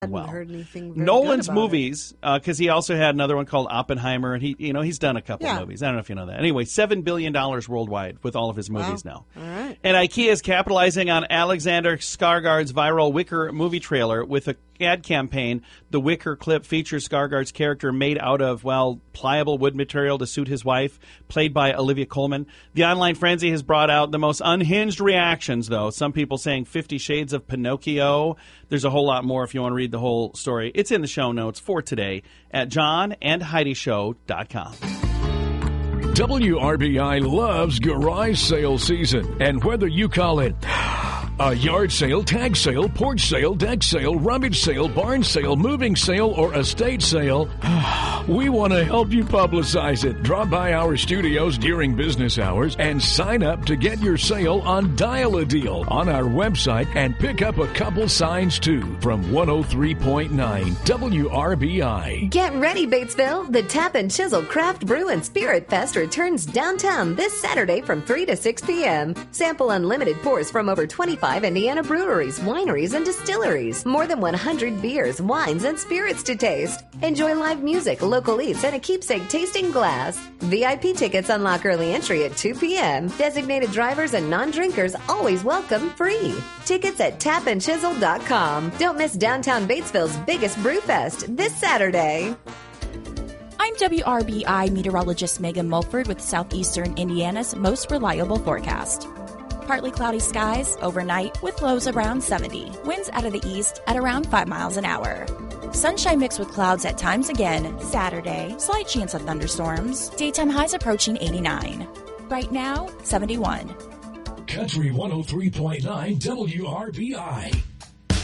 well. Heard anything very Nolan's good about movies, because he also had another one called Oppenheimer, and he's done a couple movies. I don't know if you know that. Anyway, $7 billion worldwide with all of his movies now. All right. And IKEA is capitalizing on Alexander Skarsgård's viral Wicker movie trailer with a ad campaign. The Wicker clip features Skarsgård's character made out of, pliable wood material to suit his wife, played by Olivia Colman. The online frenzy has brought out the most unhinged reactions, though. Some people saying 50 Shades of Pinocchio. There's a whole lot more if you want to read the whole story. It's in the show notes for today at johnandheidishow.com. WRBI loves garage sale season, and whether you call it a yard sale, tag sale, porch sale, deck sale, rummage sale, barn sale, moving sale, or estate sale, we want to help you publicize it. Drop by our studios during business hours and sign up to get your sale on Dial-A-Deal on our website and pick up a couple signs too from 103.9 WRBI. Get ready, Batesville. The Tap and Chisel Craft Brew and Spirit Fest returns downtown this Saturday from 3 to 6 p.m. Sample unlimited pours from over 25 Indiana breweries, wineries, and distilleries. More than 100 beers, wines, and spirits to taste. Enjoy live music, local eats, and a keepsake tasting glass. VIP tickets unlock early entry at 2 p.m. Designated drivers and non-drinkers always welcome free. Tickets at tapandchisel.com. Don't miss downtown Batesville's biggest brew fest this Saturday. I'm WRBI meteorologist Megan Mulford with Southeastern Indiana's most reliable forecast. Partly cloudy skies overnight with lows around 70. Winds out of the east at around 5 miles an hour. Sunshine mixed with clouds at times again Saturday. Slight chance of thunderstorms. Daytime highs approaching 89. Right now, 71. Country 103.9 WRBI.